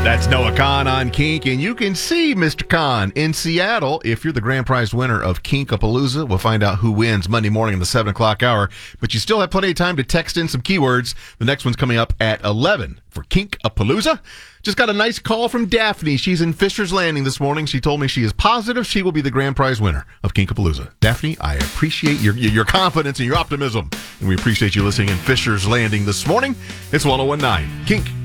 That's Noah Kahn on Kink, and you can see Mr. Kahn in Seattle if you're the grand prize winner of Kinkapalooza. We'll find out who wins Monday morning in the 7 o'clock hour, but you still have plenty of time to text in some keywords. The next one's coming up at 11 for Kinkapalooza. Just got a nice call from Daphne. She's in Fisher's Landing this morning. She told me she is positive she will be the grand prize winner of Kinkapalooza. Daphne, I appreciate your confidence and your optimism, and we appreciate you listening in Fisher's Landing this morning. It's 101.9 Kink.